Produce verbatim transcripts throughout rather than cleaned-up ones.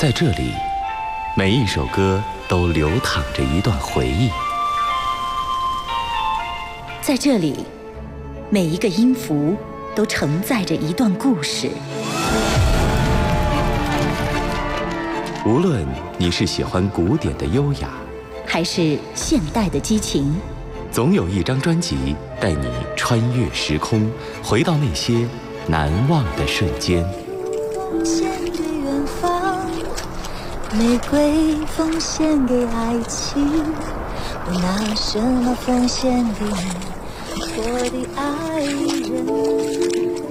在这里，每一首歌都流淌着一段回忆。 在这里，每一个音符都承载着一段故事。 无论你是喜欢古典的优雅， 还是现代的激情， 总有一张专辑带你穿越时空，回到那些难忘的瞬间。 奉献给远方，玫瑰奉献给爱情，我拿什么奉献给你，我的爱人。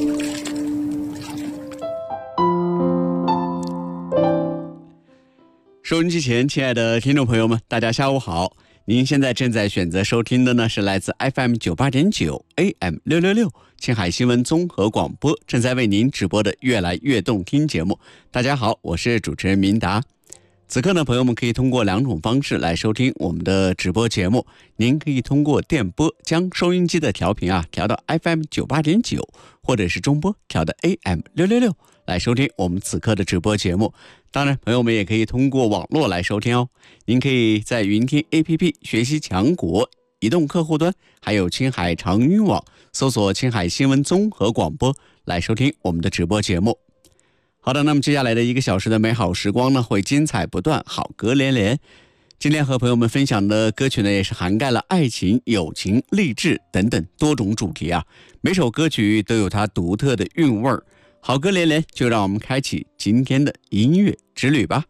收音机前，亲爱的听众朋友们，大家下午好。您现在正在选择收听的呢，是来自 F M 九十八点九 A M 六六六青海新闻综合广播正在为您直播的越来越动听节目。大家好，我是主持人明达。此刻呢，朋友们可以通过两种方式来收听我们的直播节目。您可以通过电波将收音机的调频啊调到 F M 九十八点九，或者是中波调到 A M 六六六来收听我们此刻的直播节目。当然，朋友们也可以通过网络来收听哦。您可以在云听 A P P 学习强国移动客户端，还有青海长云网搜索青海新闻综合广播来收听我们的直播节目。好的，那么接下来的一个小时的美好时光呢，会精彩不断，好歌连连。今天和朋友们分享的歌曲呢，也是涵盖了爱情、友情、励志等等多种主题啊。每首歌曲都有它独特的韵味儿。好歌连连，就让我们开启今天的音乐之旅吧。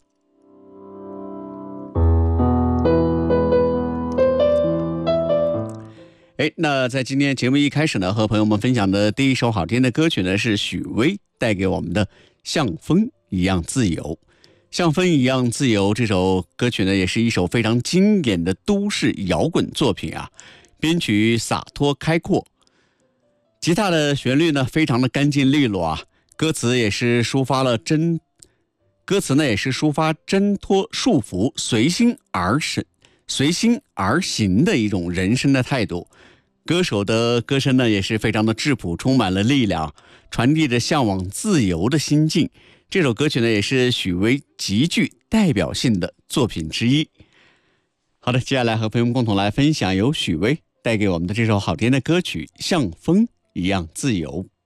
哎，那在今天节目一开始呢，和朋友们分享的第一首好听的歌曲呢，是许巍带给我们的《像风一样自由》。《像风一样自由》这首歌曲呢，也是一首非常经典的都市摇滚作品啊，编曲洒脱开阔，吉他的旋律呢非常的干净利落啊。歌词也是抒发了挣，歌词呢也是抒发挣脱束缚、随心而行、随心而行的一种人生的态度。歌手的歌声呢也是非常的质朴，充满了力量，传递着向往自由的心境。这首歌曲呢也是许巍极具代表性的作品之一。好的，接下来和朋友们共同来分享由许巍带给我们的这首好听的歌曲《像风一样自由》。